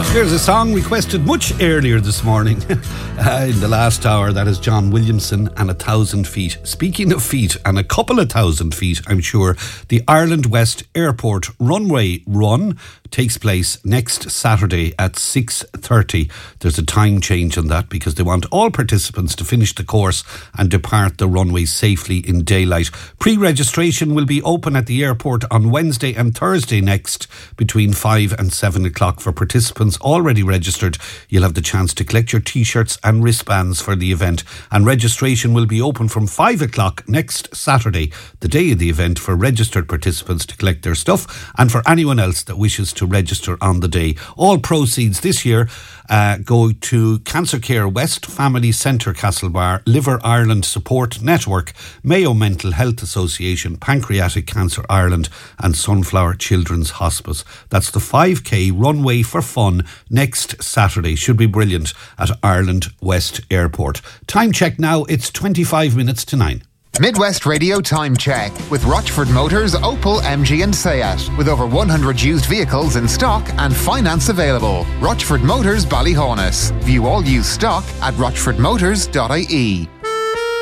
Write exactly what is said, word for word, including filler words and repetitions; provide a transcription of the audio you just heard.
Here's a song requested much earlier this morning uh, in the last hour. That is John Williamson and A Thousand Feet. Speaking of feet and a couple of thousand feet, I'm sure, the Ireland West Airport Runway Run takes place next Saturday at six thirty. There's a time change on that because they want all participants to finish the course and depart the runway safely in daylight. Pre-registration will be open at the airport on Wednesday and Thursday next between five and seven o'clock. For participants already registered, you'll have the chance to collect your t-shirts and wristbands for the event, and registration will be open from five o'clock next Saturday, the day of the event, for registered participants to collect their stuff and for anyone else that wishes to register on the day. All proceeds this year uh, go to Cancer Care West Family Centre Castlebar, Liver Ireland Support Network, Mayo Mental Health Association, Pancreatic Cancer Ireland and Sunflower Children's Hospice. That's the five K Runway for Fun next Saturday. Should be brilliant at Ireland West Airport. Time check now, it's twenty-five minutes to nine. Midwest Radio Time Check with Rochford Motors, Opel, M G and Seat. With over one hundred used vehicles in stock and finance available. Rochford Motors, Ballyhonus. View all used stock at rochford motors dot I E.